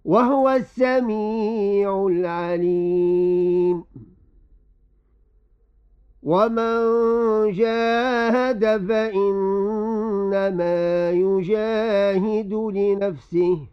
وهو السميع العليم. ومن جاهد فإنما يجاهد لنفسه